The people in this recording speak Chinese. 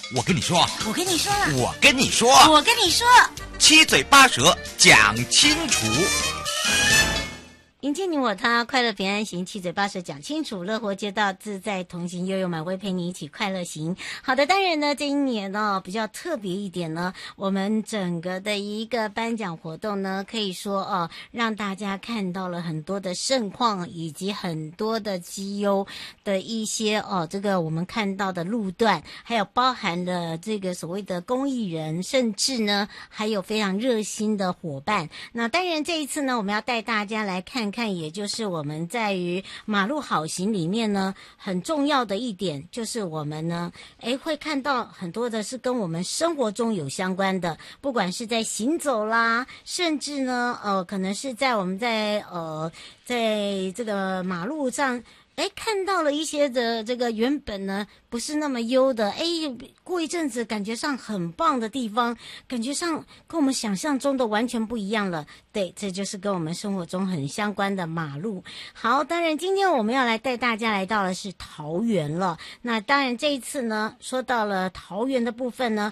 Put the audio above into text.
我跟你说， 我跟你说了， 我跟你说， 我跟你说， 七嘴八舌讲清楚。 迎接你我他，快乐平安行，七嘴八舌讲清楚，乐活街道自在同行，悠悠满会陪你一起快乐行。好的，当然呢，这一年呢比较特别一点呢，我们整个的一个颁奖活动呢，可以说让大家看到了很多的盛况，以及很多的绩优的一些这个我们看到的路段，还有包含了这个所谓的公益人，甚至呢还有非常热心的伙伴。那当然这一次呢，我们要带大家来看。也就是我们在于马路好行里面呢，很重要的一点就是我们呢，会看到很多的是跟我们生活中有相关的，不管是在行走啦，甚至呢，可能是在我们在这个马路上。看到了一些的这个原本呢不是那么优的，过一阵子感觉上很棒的地方，感觉上跟我们想象中的完全不一样了。对，这就是跟我们生活中很相关的马路。好，当然今天我们要来带大家来到的是桃园了。那当然这一次呢，说到了桃园的部分呢，